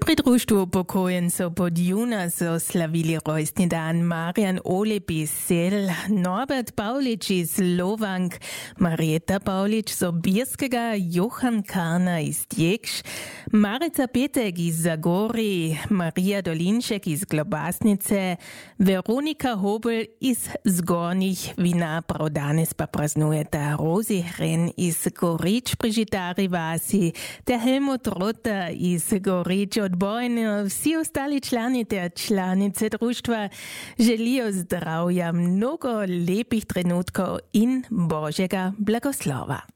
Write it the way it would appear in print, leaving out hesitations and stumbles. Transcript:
Pri društvu upokojencev Podjuna so slavili rojstni dan Marjan Oleb iz Sel, Norbert Pavlič iz Lovank, Marjeta Pavlič z Obirskega, Johan Karna iz Djekš, Marica Petek iz Zagorij, Marija Dolinšek iz Globasnice, Veronika Hobel iz Zgornjih Vina, prav danes pa praznujeta Rozi Hren iz Gorič pri Žitari vasi, der Helmut Rotter iz Gorič odbojno. Vsi ostali člani ter članice društva želijo zdravja, mnogo lepih trenutkov in Božjega blagoslova.